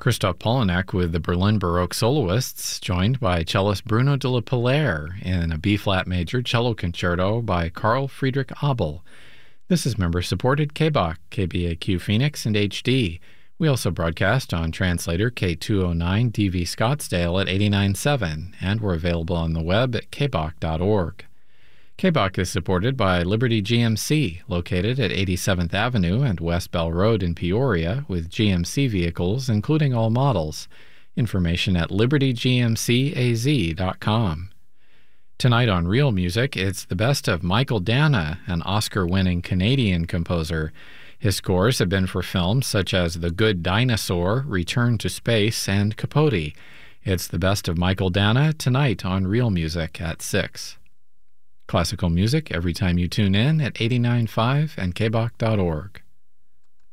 Christoph Polanek with the Berlin Baroque Soloists, joined by cellist Bruno de la Polaire in a B-flat major cello concerto by Carl Friedrich Abel. This is member-supported KBOC, KBAQ Phoenix, and HD. We also broadcast on translator K209 DV Scottsdale at 89.7, and we're available on the web at kbok.org. KBOC is supported by Liberty GMC, located at 87th Avenue and West Bell Road in Peoria, with GMC vehicles, including all models. Information at libertygmcaz.com. Tonight on Real Music, it's the best of Michael Dana, an Oscar-winning Canadian composer. His scores have been for films such as The Good Dinosaur, Return to Space, and Capote. It's the best of Michael Dana tonight on Real Music at 6. Classical music every time you tune in at 89.5 and kbok.org.